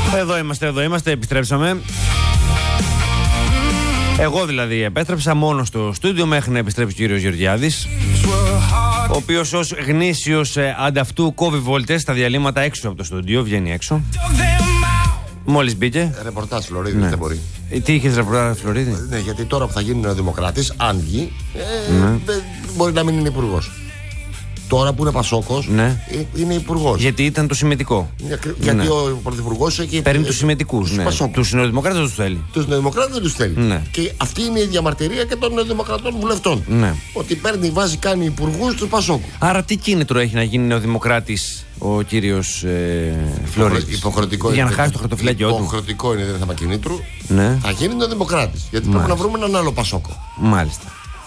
Εδώ είμαστε, επιστρέψαμε. Εγώ δηλαδή επέστρεψα μόνο στο στούντιο μέχρι να επιστρέψει ο κύριος Γεωργιάδης, ο οποίος ως γνήσιος ανταυτού κόβει βόλτες στα διαλύματα έξω από το στούντιο, βγαίνει έξω. Μόλις μπήκε. Ρεπορτάζ Φλωρίδης, δεν μπορεί. Τι είχες ρεπορτάζ Φλωρίδη? Ναι, γιατί τώρα που θα γίνει ο Δημοκράτης, αν βγει, μπορεί να μην είναι υπουργός. Τώρα που είναι Πασόκος, είναι υπουργός. Γιατί ήταν το συμμετικό. Γιατί ο πρωθυπουργός έχει. Παίρνει τους συμμετικούς. Τους νεοδημοκράτες δεν τους θέλει. Τους νεοδημοκράτες δεν τους θέλει. Ναι. Και αυτή είναι η διαμαρτυρία και των νεοδημοκρατών βουλευτών. Ναι. Ότι παίρνει, βάζει, κάνει υπουργούς του Πασόκου. Άρα τι κίνητρο έχει να γίνει νεοδημοκράτης ο κύριος Φλωρίδης? Υποχρεωτικό για να χάσει το χαρτοφυλάκιό του. Υποχρεωτικό είναι, δεν είναι θέμα κινήτρου. Ναι. Θα γίνει νεοδημοκράτης. Γιατί πρέπει να βρούμε έναν άλλο Πασόκο. Μάλιστα.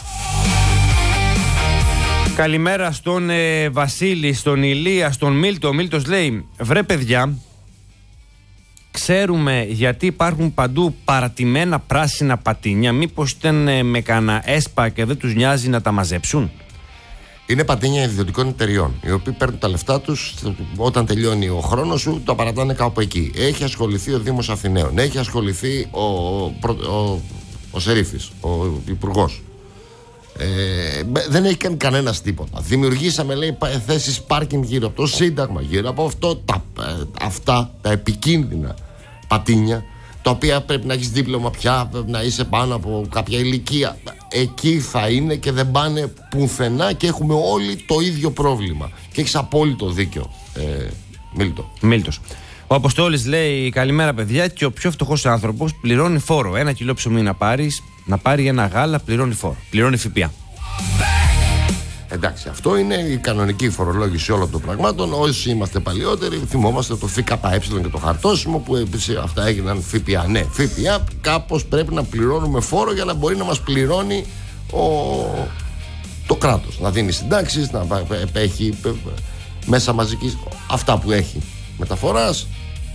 Καλημέρα στον Βασίλη, στον Ηλία, στον Μίλτο. Ο Μίλτος λέει: βρε παιδιά, ξέρουμε γιατί υπάρχουν παντού παρατημένα πράσινα πατίνια. Μήπως ήταν με κανένα έσπα και δεν τους νοιάζει να τα μαζέψουν? Είναι πατίνια ιδιωτικών εταιριών, οι οποίοι παίρνουν τα λεφτά τους όταν τελειώνει ο χρόνος σου, τα παρατάνε κάπου εκεί. Έχει ασχοληθεί ο Δήμος Αθηναίων, έχει ασχοληθεί ο Σερίφης, ο υπουργός. Δεν έχει κάνει κανένας τίποτα. Δημιουργήσαμε, λέει, θέσεις πάρκινγκ γύρω από το Σύνταγμα, γύρω από αυτό, αυτά τα επικίνδυνα πατίνια, τα οποία πρέπει να έχεις δίπλωμα πια, πρέπει να είσαι πάνω από κάποια ηλικία. Εκεί θα είναι και δεν πάνε πουθενά και έχουμε όλοι το ίδιο πρόβλημα. Και έχεις απόλυτο δίκιο, Μίλτος. Ο Αποστόλης λέει: καλημέρα παιδιά, και ο πιο φτωχός άνθρωπος πληρώνει φόρο. 1 κιλό ψωμί να πάρει ένα γάλα, πληρώνει φόρο. Πληρώνει ΦΠΑ. Εντάξει, αυτό είναι η κανονική φορολόγηση όλων των πραγμάτων. Όσοι είμαστε παλιότεροι, θυμόμαστε το ΦΚΕ και το χαρτόσημο που επίσης αυτά έγιναν ΦΠΑ. Ναι, ΦΠΑ κάπως πρέπει να πληρώνουμε φόρο για να μπορεί να μας πληρώνει το κράτος. Να δίνει συντάξεις, να έχει μέσα μαζικής αυτά που έχει μεταφοράς.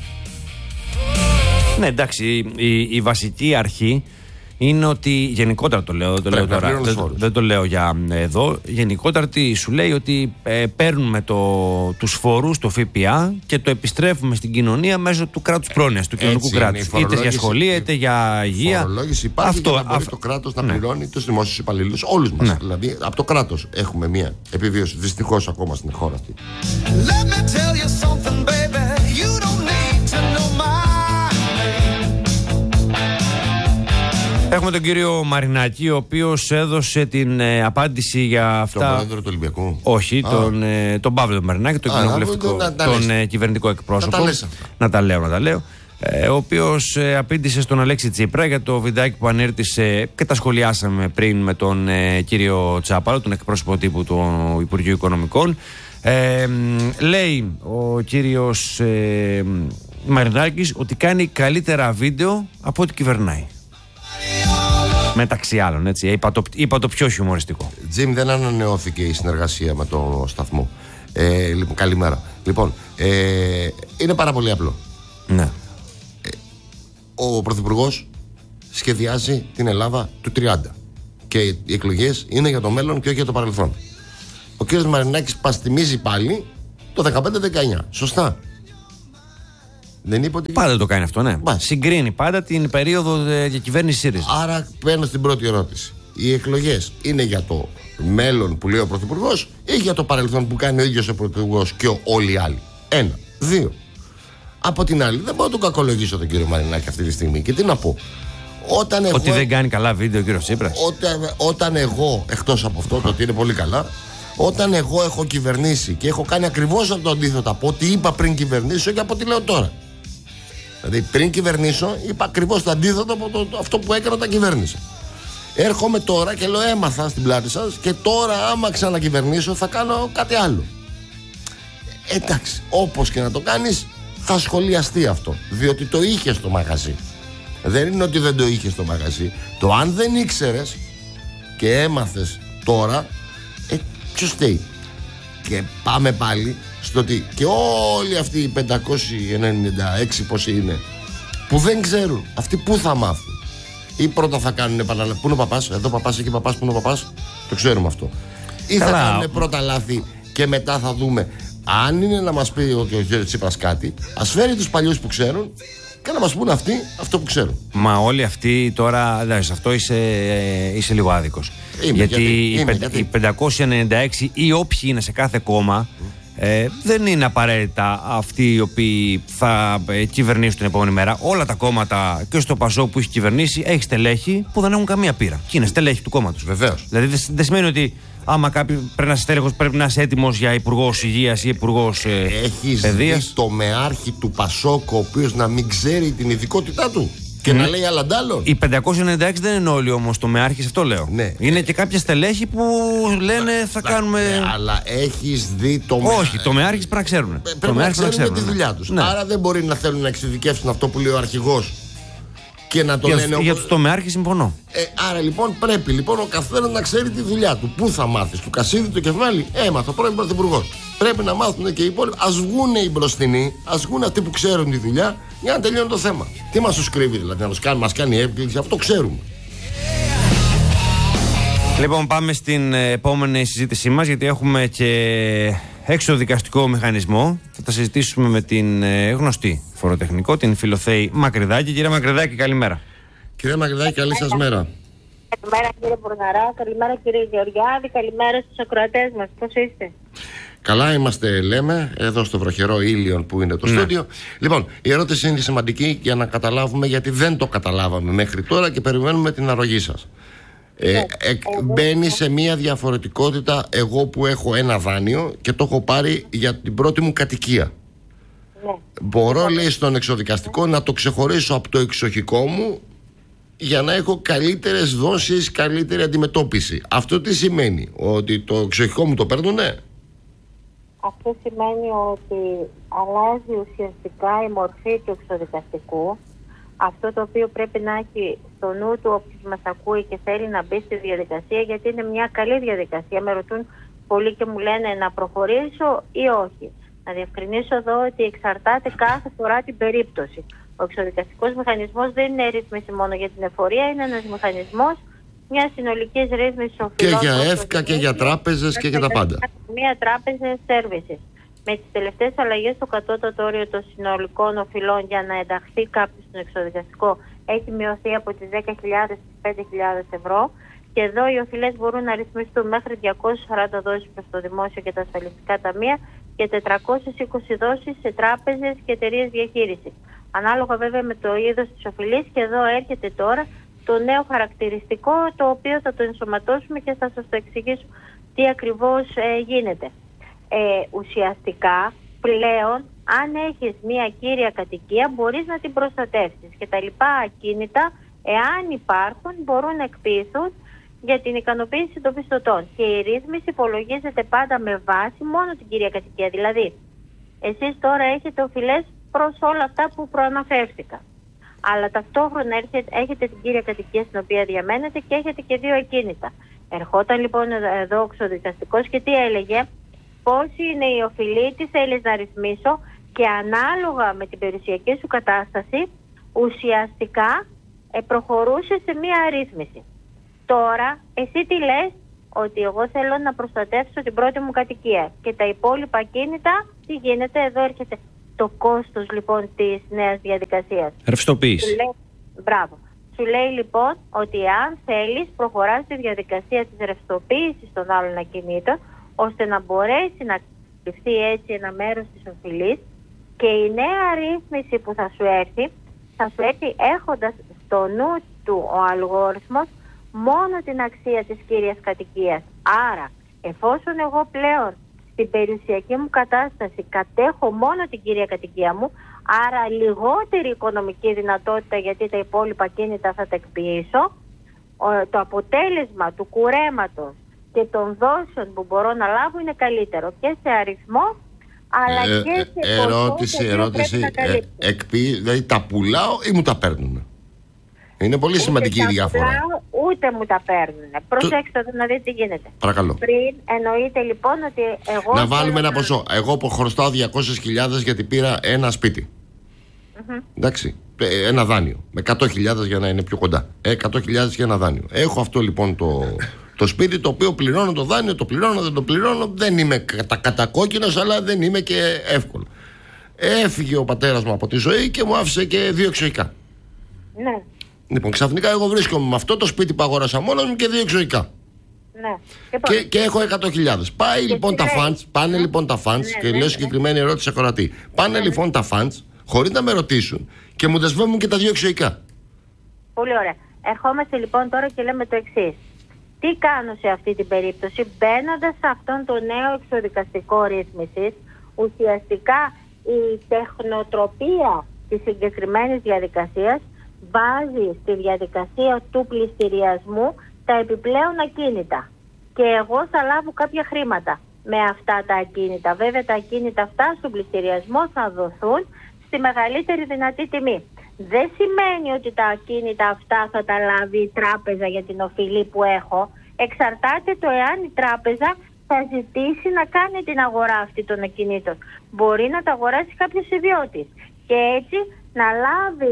Ναι, εντάξει, η βασική αρχή είναι ότι γενικότερα το λέω τώρα, δεν το λέω για εδώ. Γενικότερα τι σου λέει? Ότι παίρνουμε τους φόρους, το ΦΠΑ, και το επιστρέφουμε στην κοινωνία μέσω του κράτους πρόνοιας, του κοινωνικού κράτους. Είτε για σχολεία, είτε για υγεία. Η φορολόγηση υπάρχει για να μπορεί το κράτος να πληρώνει τους δημόσιους υπαλλήλους, όλους μας. Δηλαδή από το κράτος έχουμε μια επιβίωση, δυστυχώς, ακόμα στην χώρα αυτή. Έχουμε τον κύριο Μαρινάκη, ο οποίος έδωσε την απάντηση για αυτά. Τον πρόεδρο του Ολυμπιακού. Όχι, τον Παύλο Μαρινάκη, τον κυβερνητικό εκπρόσωπο. Να τα λέω. Ο οποίος απήντησε στον Αλέξη Τσίπρα για το βιντεάκι που ανέρτησε και τα σχολιάσαμε πριν με τον κύριο Τσάπαρο, τον εκπρόσωπο τύπου του Υπουργείου Οικονομικών. Λέει ο κύριος Μαρινάκης ότι κάνει καλύτερα βίντεο από ό,τι κυβερνάει. Μεταξύ άλλων, έτσι. Είπα το πιο χιουμοριστικό. Τζιμ, δεν ανανεώθηκε η συνεργασία με το σταθμό. Λοιπόν, καλημέρα. Λοιπόν, είναι πάρα πολύ απλό. Ναι. Ο Πρωθυπουργός σχεδιάζει την Ελλάδα του 30. Και οι εκλογές είναι για το μέλλον και όχι για το παρελθόν. Ο κ. Μαρινάκης παστιμίζει πάλι το 15-19. Σωστά? Δεν είπε ότι... Πάντα το κάνει αυτό, ναι. Συγκρίνει πάντα την περίοδο διακυβέρνησης ΣΥΡΙΖΑ. Άρα παίρνω στην πρώτη ερώτηση. Οι εκλογές είναι για το μέλλον που λέει ο Πρωθυπουργός ή για το παρελθόν που κάνει ο ίδιος ο Πρωθυπουργός και όλοι οι άλλοι? 1. 2. Από την άλλη, δεν μπορώ να τον κακολογήσω τον κύριο Μαρινάκη αυτή τη στιγμή. Και τι να πω? Ότι δεν κάνει καλά βίντεο ο κύριος Τσίπρας. Όταν εγώ, εκτός από αυτό, το ότι είναι πολύ καλά, όταν εγώ έχω κυβερνήσει και έχω κάνει ακριβώς το αντίθετο από ό,τι είπα πριν κυβερνήσω και από ό,τι λέω τώρα. Δηλαδή πριν κυβερνήσω είπα ακριβώς το αντίθετο από αυτό που έκανα όταν κυβέρνησα. Έρχομαι τώρα και λέω έμαθα στην πλάτη σας και τώρα άμα ξανακυβερνήσω θα κάνω κάτι άλλο. Εντάξει, όπως και να το κάνεις θα σχολιαστεί αυτό, διότι το είχε στο μαγαζί. Δεν είναι ότι δεν το είχε στο μαγαζί. Το αν δεν ήξερες και έμαθες τώρα, ποιος φταίει? Και πάμε πάλι στο ότι και όλοι αυτοί οι 596 πόσοι είναι που δεν ξέρουν, αυτοί πού θα μάθουν? Ή πρώτα θα κάνουν πού είναι ο παπάς, εδώ παπάς, εκεί παπάς, πού είναι ο παπάς? Το ξέρουμε αυτό. Ή θα κάνουν πρώτα λάθη και μετά θα δούμε Αν είναι να μας πει ο κ. Τσίπρας κάτι, ας φέρει τους παλιούς που ξέρουν και να μας πούν αυτοί αυτό που ξέρουν. Μα όλοι αυτοί τώρα, σε αυτό είσαι λίγο άδικος. Γιατί οι 596 ή όποιοι είναι σε κάθε κόμμα δεν είναι απαραίτητα αυτοί οι οποίοι θα κυβερνήσουν την επόμενη μέρα. Όλα τα κόμματα και στο ΠΑΣΟΚ που έχει κυβερνήσει έχει στελέχη που δεν έχουν καμία πείρα. Και είναι στελέχη του κόμματος. Βεβαίως. Δηλαδή δεν σημαίνει ότι άμα κάποιος πρέπει να είσαι στέλεχος, πρέπει να είσαι έτοιμος για υπουργός υγείας ή υπουργός παιδείας. Έχεις δει το μεάρχη του ΠΑΣΟΚ ο οποίος να μην ξέρει την ειδικότητά του και να λέει αλλαντάλλον? Οι 596 δεν είναι όλοι όμως το μεάρχης, αυτό λέω. Ναι. Είναι και κάποια στελέχη που λένε θα κάνουμε. Ναι, αλλά έχεις δει το Όχι, το μεάρχης πρέπει να ξέρουν. Πρέπει να ξέρουν τη δουλειά τους. Ναι. Άρα δεν μπορεί να θέλουν να εξειδικεύσουν αυτό που λέει ο αρχηγός και να το λένε. Για τους τομεάρχη συμφωνώ. Άρα λοιπόν πρέπει ο καθένας να ξέρει τη δουλειά του. Πού θα μάθεις? Του Κασίδη το κεφάλι? Έμαθα πρώην πρωθυπουργός. Πρέπει να μάθουν και οι υπόλοιποι. Ας βγουν οι μπροστινοί, ας βγουν αυτοί που ξέρουν τη δουλειά για να τελειώνει το θέμα. Τι μας τους κρύβει δηλαδή? Να μας κάνει έκπληξη? Αυτό ξέρουμε. Λοιπόν, πάμε στην επόμενη συζήτησή μας, γιατί έχουμε και εξωδικαστικό μηχανισμό. Θα τα συζητήσουμε με την γνωστή φοροτεχνικό, την Φιλοθέη Μακρυδάκη. Κυρία Μακρυδάκη, καλημέρα. Κυρία Μακρυδάκη, καλή σας μέρα. Καλημέρα κύριε Μπουρναρά, καλημέρα κύριε Γεωργιάδη, καλημέρα στους ακροατές μας. Πώς είστε? Καλά είμαστε, λέμε, εδώ στο βροχερό Ήλιον που είναι το στούντιο. Λοιπόν, η ερώτηση είναι σημαντική για να καταλάβουμε, γιατί δεν το καταλάβαμε μέχρι τώρα και περιμένουμε την αρρωγή σας. Μπαίνει σε μια διαφορετικότητα εγώ που έχω ένα δάνειο και το έχω πάρει για την πρώτη μου κατοικία. Μπορώ, λέει, στον εξωδικαστικό να το ξεχωρίσω από το εξοχικό μου για να έχω καλύτερες δόσεις, καλύτερη αντιμετώπιση. Αυτό τι σημαίνει? Ότι το εξοχικό μου το παίρνουνε? Αυτό σημαίνει ότι αλλάζει ουσιαστικά η μορφή του εξωδικαστικού. Αυτό το οποίο πρέπει να έχει στο νου του όποιος μας ακούει και θέλει να μπει στη διαδικασία, γιατί είναι μια καλή διαδικασία. Με ρωτούν πολλοί και μου λένε να προχωρήσω ή όχι. Να διευκρινίσω εδώ ότι εξαρτάται κάθε φορά την περίπτωση. Ο εξωδικαστικός μηχανισμός δεν είναι ρύθμιση μόνο για την εφορία, είναι ένας μηχανισμός μια συνολική ρύθμιση οφειλών. Και για ΕΦΚΑ και για τράπεζες και για τα πάντα. Μια τράπεζα services. Με τις τελευταίες αλλαγές στο κατώτατο όριο των συνολικών οφειλών για να ενταχθεί κάποιος στον εξωδικαστικό έχει μειωθεί από τις 10.000 στις 5.000 ευρώ. Και εδώ οι οφειλές μπορούν να ρυθμιστούν μέχρι 240 δόσεις προς το δημόσιο και τα ασφαλιστικά ταμεία και 420 δόσεις σε τράπεζες και εταιρείες διαχείρισης. Ανάλογα βέβαια με το είδος της οφειλής, και εδώ έρχεται τώρα το νέο χαρακτηριστικό, το οποίο θα το ενσωματώσουμε και θα σας το εξηγήσω τι ακριβώς γίνεται. Ουσιαστικά πλέον αν έχεις μια κύρια κατοικία μπορείς να την προστατεύσεις και τα λοιπά ακίνητα, εάν υπάρχουν, μπορούν να εκποιηθούν για την ικανοποίηση των πιστωτών. Και η ρύθμιση υπολογίζεται πάντα με βάση μόνο την κύρια κατοικία. Δηλαδή, εσείς τώρα έχετε οφειλές προς όλα αυτά που προαναφέρθηκα. Αλλά ταυτόχρονα έχετε την κύρια κατοικία στην οποία διαμένετε και έχετε και δύο ακίνητα. Ερχόταν λοιπόν εδώ ο εξωδικαστικός και τι έλεγε? Πώς είναι η οφειλή, τι θέλεις να ρυθμίσω, και ανάλογα με την περιουσιακή σου κατάσταση ουσιαστικά προχωρούσε σε μία αρρύθμιση. Τώρα εσύ τι λες? Ότι εγώ θέλω να προστατεύσω την πρώτη μου κατοικία και τα υπόλοιπα ακίνητα τι γίνεται? Εδώ έρχεται το κόστος λοιπόν της νέας διαδικασίας. Ρευστοποίηση. Μπράβο. Σου λέει λοιπόν ότι αν θέλεις προχωράς στη διαδικασία της ρευστοποίησης των άλλων ακινήτων, ώστε να μπορέσει να κρυφτεί έτσι ένα μέρος της οφειλής, και η νέα ρύθμιση που θα σου έρθει έχοντας στο νου του ο αλγόριθμος μόνο την αξία της κύριας κατοικίας. Άρα, εφόσον εγώ πλέον στην περιουσιακή μου κατάσταση κατέχω μόνο την κύρια κατοικία μου, άρα λιγότερη οικονομική δυνατότητα γιατί τα υπόλοιπα κίνητα θα τα εκποιήσω, το αποτέλεσμα του κουρέματος και των δόσεων που μπορώ να λάβω είναι καλύτερο και σε αριθμό αλλά και σε ερώτηση. Δηλαδή τα πουλάω ή μου τα παίρνουν? Είναι πολύ σημαντική η διαφορά. Ούτε μου τα παίρνουν. Προσέξτε να δείτε τι γίνεται. Παρακαλώ. Πριν εννοείται λοιπόν ότι εγώ. Να βάλουμε ένα ποσό. Εγώ που χρωστάω 200.000 γιατί πήρα ένα σπίτι. Εντάξει. Ένα δάνειο. Με 100.000 για να είναι πιο κοντά. 100.000 για ένα δάνειο. Έχω αυτό λοιπόν Το σπίτι το οποίο πληρώνω το δάνειο, το πληρώνω, δεν το πληρώνω, δεν είμαι κατακόκκινος, αλλά δεν είμαι και εύκολο. Έφυγε ο πατέρας μου από τη ζωή και μου άφησε και 2 εξοχικά. Ναι. Λοιπόν, ξαφνικά εγώ βρίσκομαι με αυτό το σπίτι που αγόρασα μόνος μου και 2 εξοχικά. Ναι. Και έχω 100.000. Πάει λοιπόν τα funds, πάνε λοιπόν τα funds, και λέω συγκεκριμένη ερώτηση ακροατή. Πάνε λοιπόν τα funds, χωρίς να με ρωτήσουν, και μου δεσμεύουν και τα 2 εξοχικά. Πολύ ωραία. Ερχόμαστε λοιπόν τώρα και λέμε το εξής. Τι κάνω σε αυτή την περίπτωση? Μπαίνοντας σε αυτόν τον νέο εξοδικαστικό ρύθμισης, ουσιαστικά η τεχνοτροπία της συγκεκριμένης διαδικασίας βάζει στη διαδικασία του πληστηριασμού τα επιπλέον ακίνητα. Και εγώ θα λάβω κάποια χρήματα με αυτά τα ακίνητα. Βέβαια τα ακίνητα αυτά στον πληστηριασμό θα δοθούν στη μεγαλύτερη δυνατή τιμή. Δεν σημαίνει ότι τα ακίνητα αυτά θα τα λάβει η τράπεζα για την οφειλή που έχω. Εξαρτάται το εάν η τράπεζα θα ζητήσει να κάνει την αγορά αυτή των ακινήτων. Μπορεί να τα αγοράσει κάποιος ιδιώτης και έτσι να λάβει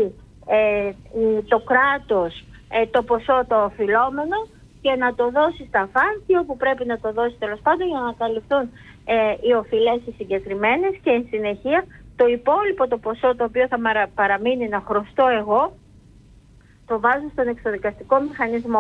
το κράτος το ποσό το οφειλόμενο και να το δώσει στα φάντη όπου πρέπει να το δώσει τέλος πάντων για να καλυφθούν οι οφειλές οι συγκεκριμένες και εν συνεχεία το υπόλοιπο το ποσό το οποίο θα παραμείνει να χρωστώ εγώ το βάζω στον εξοδικαστικό μηχανισμό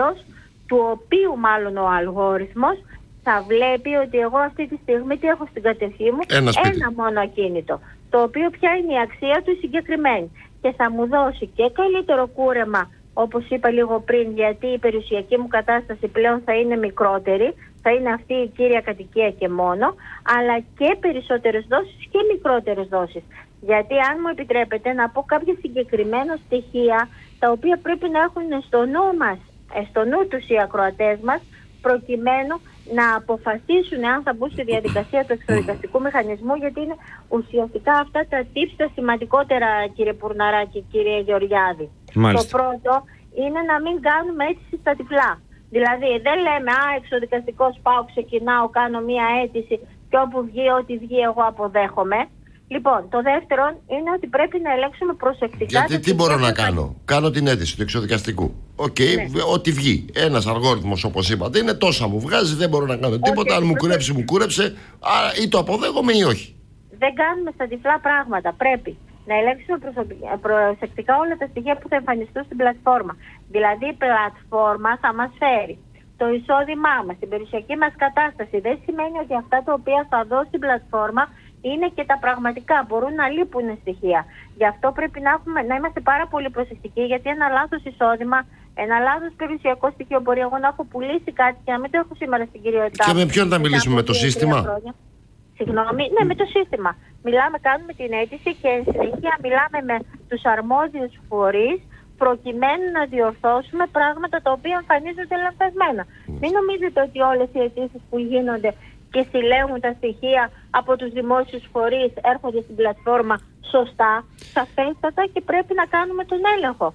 του οποίου μάλλον ο αλγόριθμος θα βλέπει ότι εγώ αυτή τη στιγμή τι έχω στην κατοχή μου? Ένα μόνο ακίνητο, το οποίο πια είναι η αξία του συγκεκριμένη και θα μου δώσει και καλύτερο κούρεμα, όπως είπα λίγο πριν, γιατί η περιουσιακή μου κατάσταση πλέον θα είναι μικρότερη, θα είναι αυτή η κύρια κατοικία και μόνο, αλλά και περισσότερες δόσεις και μικρότερες δόσεις. Γιατί αν μου επιτρέπετε να πω κάποια συγκεκριμένα στοιχεία τα οποία πρέπει να έχουν στο νου μας, στο νου τους οι ακροατές μας, προκειμένου να αποφασίσουν αν θα μπουν στη διαδικασία του εξοδικαστικού μηχανισμού, γιατί είναι ουσιαστικά αυτά τα tips τα σημαντικότερα, κύριε Πουρναράκη, κύριε Γεωργιάδη. Μάλιστα. Το πρώτο είναι να μην κάνουμε αίτηση στα τυφλά. Δηλαδή δεν λέμε εξοδικαστικός πάω, ξεκινάω, κάνω μία αίτηση και όπου βγει, ό,τι βγει εγώ αποδέχομαι. Λοιπόν, το δεύτερο είναι ότι πρέπει να ελέγξουμε προσεκτικά. Γιατί τι μπορώ να κάνω? Κάνω την αίτηση του εξοδικαστικού. Ό,τι βγει. Ένας αλγόριθμος, όπως είπατε, είναι τόσα μου βγάζει, δεν μπορώ να κάνω τίποτα. Αν μου κουρέψει, μου κούρεψε. Άρα ή το αποδέχομαι ή όχι. Δεν κάνουμε στα τυφλά πράγματα. Πρέπει να ελέγξουμε προσεκτικά όλα τα στοιχεία που θα εμφανιστούν στην πλατφόρμα. Δηλαδή η πλατφόρμα θα μας φέρει το εισόδημά μας, την περιουσιακή μας κατάσταση. Δεν σημαίνει ότι αυτά τα οποία θα δώσει στην πλατφόρμα είναι και τα πραγματικά. Μπορούν να λείπουν στοιχεία. Γι' αυτό πρέπει να είμαστε πάρα πολύ προσεκτικοί, γιατί ένα λάθος εισόδημα, ένα λάθος περιουσιακό στοιχείο μπορεί εγώ να έχω πουλήσει κάτι και να μην το έχω σήμερα στην κυριότητά. Και με ποιον θα μιλήσουμε, με το σύστημα? Συγγνώμη, ναι, με το σύστημα. Κάνουμε την αίτηση και εν συνεχεία μιλάμε με τους αρμόδιους φορείς προκειμένου να διορθώσουμε πράγματα τα οποία εμφανίζονται λανθασμένα. Μην νομίζετε ότι όλες οι αιτήσεις που γίνονται και συλλέγουν τα στοιχεία από τους δημόσιους φορείς έρχονται στην πλατφόρμα σωστά, σαφέστατα, και πρέπει να κάνουμε τον έλεγχο.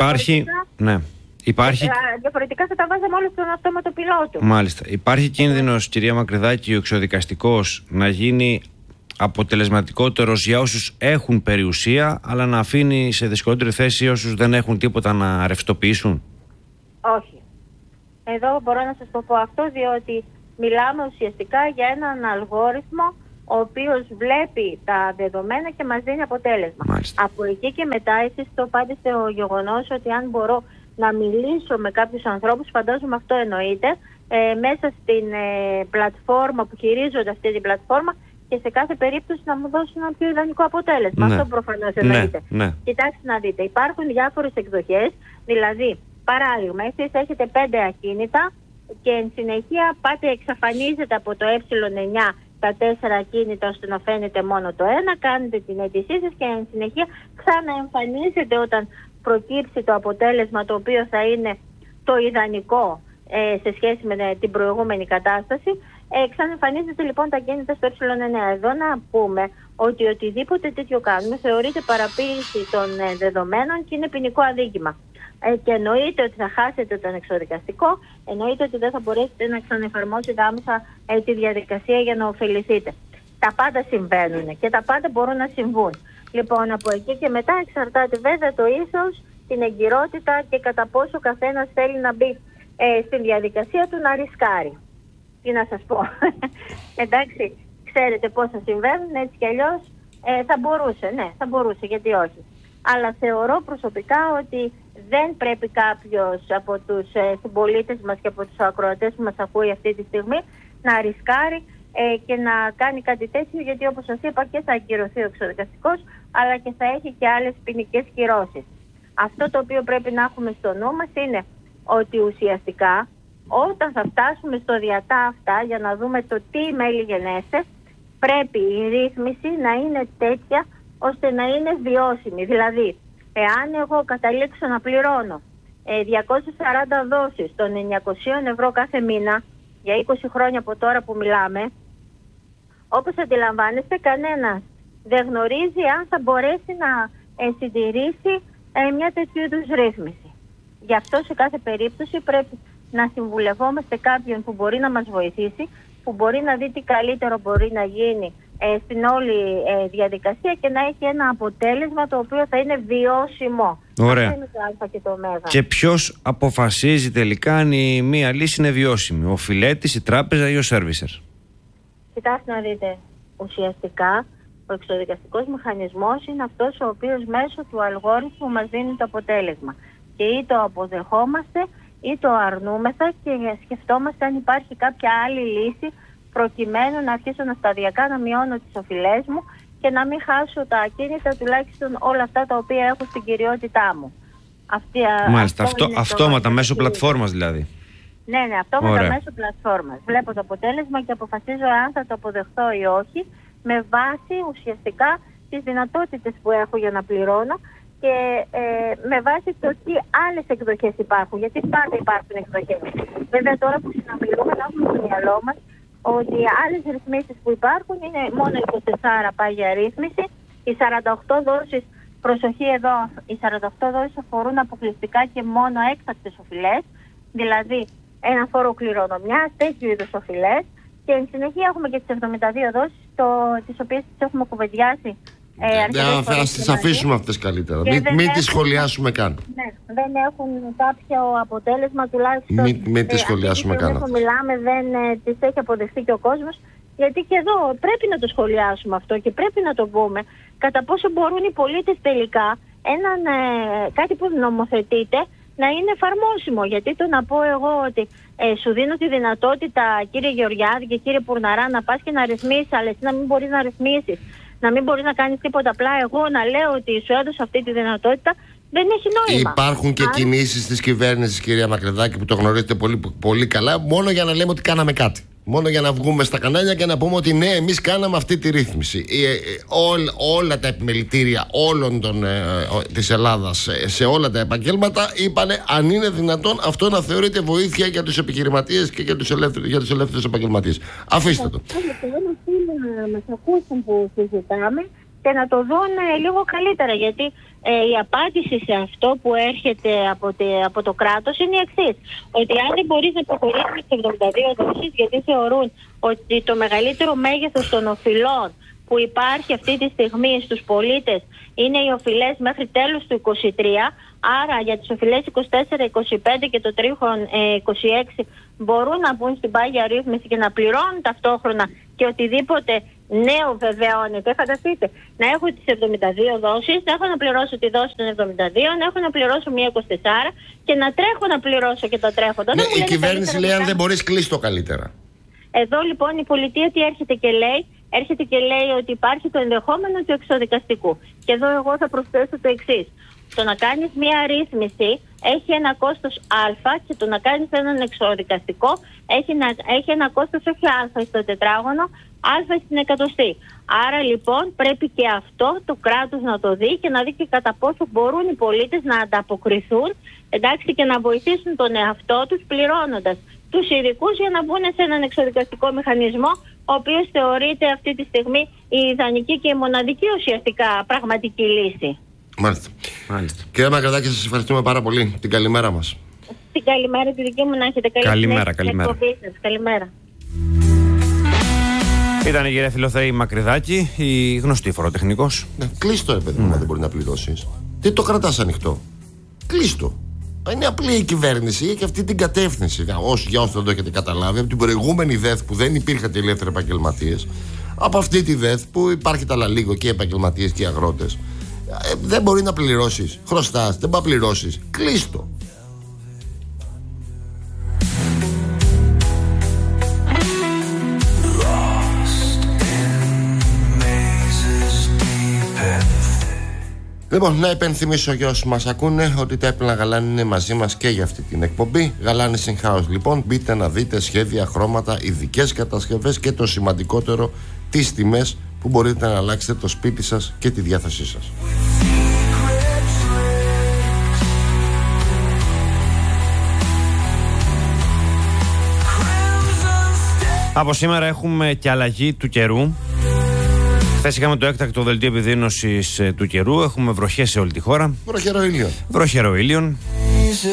Διαφορετικά θα τα βάζαμε όλα στον αυτόματο πιλότο. Μάλιστα. Υπάρχει κίνδυνος, κυρία Μακρυδάκη, ο εξοδικαστικός να γίνει αποτελεσματικότερος για όσους έχουν περιουσία, αλλά να αφήνει σε δυσκολότερη θέση όσους δεν έχουν τίποτα να ρευστοποιήσουν? Όχι. Εδώ μπορώ να σας το πω αυτό, διότι μιλάμε ουσιαστικά για έναν αλγόριθμο ο οποίος βλέπει τα δεδομένα και μας δίνει αποτέλεσμα. Μάλιστα. Από εκεί και μετά εσείς το πάτε στο γεγονός ότι αν μπορώ να μιλήσω με κάποιους ανθρώπους, φαντάζομαι αυτό εννοείται, μέσα στην πλατφόρμα που χειρίζονται αυτή την πλατφόρμα και σε κάθε περίπτωση να μου δώσουν ένα πιο ιδανικό αποτέλεσμα. Ναι. Αυτό προφανώς εννοείται. Ναι. Κοιτάξτε να δείτε, υπάρχουν διάφορες εκδοχές, δηλαδή παράδειγμα, εσείς έχετε 5 ακίνητα και εν συνεχεία πάτε, εξαφανίζετε από το ε9 τα 4 ακίνητα ώστε να φαίνεται μόνο το ένα, κάνετε την αίτησή σας και εν συνεχεία ξαναεμφανίζετε όταν προκύψει το αποτέλεσμα το οποίο θα είναι το ιδανικό σε σχέση με την προηγούμενη κατάσταση. Ξαναεμφανίζεται λοιπόν τα ακίνητα στο ε9. Εδώ να πούμε ότι οτιδήποτε τέτοιο κάνουμε θεωρείται παραποίηση των δεδομένων και είναι ποινικό αδίκημα. Και εννοείται ότι θα χάσετε τον εξοδικαστικό, εννοείται ότι δεν θα μπορέσετε να ξαναεφαρμόσετε άμεσα τη διαδικασία για να ωφεληθείτε. Τα πάντα συμβαίνουν και τα πάντα μπορούν να συμβούν. Λοιπόν, από εκεί και μετά εξαρτάται βέβαια το ίσως, την εγκυρότητα και κατά πόσο ο καθένας θέλει να μπει στην διαδικασία του να ρισκάρει. Τι να σας πω. Εντάξει, ξέρετε πόσα συμβαίνουν, έτσι κι αλλιώς θα μπορούσε, ναι, θα μπορούσε, γιατί όχι. Αλλά θεωρώ προσωπικά ότι δεν πρέπει κάποιος από τους συμπολίτες μας και από τους ακροατές που μας ακούει αυτή τη στιγμή να ρισκάρει και να κάνει κάτι τέτοιο, γιατί όπως σας είπα και θα ακυρωθεί ο εξοδικαστικός, αλλά και θα έχει και άλλες ποινικές κυρώσεις. Αυτό το οποίο πρέπει να έχουμε στο νου μας είναι ότι ουσιαστικά όταν θα φτάσουμε στο διατά αυτά για να δούμε το τι μέλη γενέστε, πρέπει η ρύθμιση να είναι τέτοια ώστε να είναι βιώσιμη. Δηλαδή, εάν εγώ καταλήξω να πληρώνω 240 δόσεις των 900 ευρώ κάθε μήνα για 20 χρόνια από τώρα που μιλάμε, όπως αντιλαμβάνεστε, κανένας δεν γνωρίζει αν θα μπορέσει να συντηρήσει μια τέτοιου είδους ρύθμιση. Γι' αυτό σε κάθε περίπτωση πρέπει να συμβουλευόμαστε κάποιον που μπορεί να μας βοηθήσει, που μπορεί να δει τι καλύτερο μπορεί να γίνει στην όλη διαδικασία και να έχει ένα αποτέλεσμα το οποίο θα είναι βιώσιμο. Ωραία. Αυτό είναι το Α και το Ω. Και ποιος αποφασίζει τελικά αν η μία λύση είναι βιώσιμη, ο φιλέτης, η τράπεζα ή ο σέρβισερ? Κοιτάξτε να δείτε, ουσιαστικά ο εξοδικαστικός μηχανισμός είναι αυτός ο οποίος μέσω του αλγόριθμου μας δίνει το αποτέλεσμα. Και ή το αποδεχόμαστε ή το αρνούμεθα και σκεφτόμαστε αν υπάρχει κάποια άλλη λύση προκειμένου να αρχίσω σταδιακά να μειώνω τις οφειλές μου και να μην χάσω τα ακίνητα, τουλάχιστον όλα αυτά τα οποία έχω στην κυριότητά μου. Μάλιστα, αυτόματα μέσω πλατφόρμας δηλαδή. Ναι, αυτόματα μέσω πλατφόρμας. Βλέπω το αποτέλεσμα και αποφασίζω αν θα το αποδεχθώ ή όχι, με βάση ουσιαστικά τις δυνατότητες που έχω για να πληρώνω και με βάση το τι άλλες εκδοχές υπάρχουν, γιατί πάντα υπάρχουν εκδοχές. Βέβαια τώρα που συναμιλούμε να έχουμε στο μυαλό μας ότι οι άλλες ρυθμίσεις που υπάρχουν είναι μόνο 24 πάγια ρύθμιση, οι 48 δόσεις, προσοχή εδώ, οι 48 δόσεις αφορούν αποκλειστικά και μόνο έκτακτες οφειλές, δηλαδή ένα φόρο κληρονομιάς, τέτοιου είδους οφειλές, και εν συνεχεία έχουμε και τις 72 δόσεις, τις οποίες τις έχουμε κουβεντιάσει. Ας τις αφήσουμε αυτές καλύτερα. Μην τις σχολιάσουμε καν. Ναι, δεν έχουν κάποιο αποτέλεσμα, τουλάχιστον. Μην τις σχολιάσουμε καν. Όσο μιλάμε, δεν τις έχει αποδεχθεί και ο κόσμος. Γιατί και εδώ πρέπει να το σχολιάσουμε αυτό και πρέπει να το πούμε. Κατά πόσο μπορούν οι πολίτες τελικά κάτι που νομοθετείται να είναι εφαρμόσιμο. Γιατί το να πω εγώ ότι σου δίνω τη δυνατότητα, κύριε Γεωργιάδη και κύριε Πουρναρά, να πας και να ρυθμίσεις, αλλά εσύ να μην μπορείς να ρυθμίσεις, να μην μπορείς να κάνεις τίποτα, απλά εγώ να λέω ότι σου έδωσα αυτή τη δυνατότητα, δεν έχει νόημα. Υπάρχουν και κινήσεις της κυβέρνησης, κυρία Μακρυδάκη, που το γνωρίζετε πολύ, πολύ καλά, μόνο για να λέμε ότι κάναμε κάτι. Μόνο για να βγούμε στα κανάλια και να πούμε ότι ναι, εμείς κάναμε αυτή τη ρύθμιση. Όλα τα επιμελητήρια όλων της Ελλάδας σε όλα τα επαγγέλματα είπανε αν είναι δυνατόν αυτό να θεωρείται βοήθεια για τους επιχειρηματίες και για τους ελεύθερους επαγγελματίες. Αφήστε το. Να μας ακούσουν που συζητάμε και να το δουν λίγο καλύτερα, γιατί η απάντηση σε αυτό που έρχεται από το κράτος είναι η εξής, ότι αν δεν μπορείς να προχωρήσεις με τις 72 δόσεις, γιατί θεωρούν ότι το μεγαλύτερο μέγεθος των οφειλών που υπάρχει αυτή τη στιγμή στους πολίτες είναι οι οφειλές μέχρι τέλους του 23, άρα για τις οφειλές 24, 25 και το τρίχον 26 μπορούν να μπουν στην πάγια ρύθμιση και να πληρώνουν ταυτόχρονα και οτιδήποτε νέο βεβαιώνεται. Φανταστείτε, να έχω τις 72 δόσεις, να έχω να πληρώσω τη δόση των 72, να έχω να πληρώσω μία 24 και να τρέχω να πληρώσω και τα τρέχοντα. Ναι, η κυβέρνηση λέει αν δεν μπορείς κλείσει το καλύτερα. Εδώ λοιπόν η πολιτεία τι έρχεται και λέει ότι υπάρχει το ενδεχόμενο του εξοδικαστικού. Και εδώ εγώ θα προσθέσω το εξής. Το να κάνεις μία ρύθμιση έχει ένα κόστος α και το να κάνεις έναν εξοδικαστικό έχει ένα κόστος όχι α στο τετράγωνο, α στην εκατοστή. Άρα λοιπόν πρέπει και αυτό το κράτος να το δει και να δει και κατά πόσο μπορούν οι πολίτες να ανταποκριθούν, εντάξει, και να βοηθήσουν τον εαυτό τους πληρώνοντας τους ειδικούς για να μπουν σε έναν εξοδικαστικό μηχανισμό, ο οποίος θεωρείται αυτή τη στιγμή η ιδανική και η μοναδική ουσιαστικά πραγματική λύση. Μάλιστα. Κύριε Μακρυδάκη, σας ευχαριστούμε πάρα πολύ. Την καλημέρα μας. Την καλημέρα τη δική μου να έχετε. Καλημέρα. Καλημέρα. Ήταν η κυρία Φιλοθέη Μακρυδάκη, η γνωστή φοροτεχνικός. Ναι, κλείστο παιδί μου, δεν μπορεί να πληρώσεις. Τι το κρατάς ανοιχτό? Κλείστο. Είναι απλή η κυβέρνηση και αυτή την κατεύθυνση. Για όσοι δεν το έχετε καταλάβει, από την προηγούμενη ΔΕΘ που δεν υπήρχαν και ελεύθεροι επαγγελματίες, από αυτή τη ΔΕΘ που υπάρχει τα λαλίγο και οι επαγγελματίες και οι αγρότες, δεν μπορεί να πληρώσεις. Χρωστάς, δεν πάει να πληρώσεις. Κλείστο. Λοιπόν, να υπενθυμίσω για όσους μας ακούνε ότι τα Έπινα Γαλάνη είναι μαζί μας και για αυτή την εκπομπή. Γαλάνη in house, λοιπόν, μπείτε να δείτε σχέδια, χρώματα, ειδικές κατασκευές και το σημαντικότερο, τις τιμές που μπορείτε να αλλάξετε το σπίτι σας και τη διάθεσή σας. Από σήμερα έχουμε και αλλαγή του καιρού. Χθες είχαμε το έκτακτο δελτίο επιδείνωσης του καιρού. Έχουμε βροχές σε όλη τη χώρα. Βροχερό ήλιον.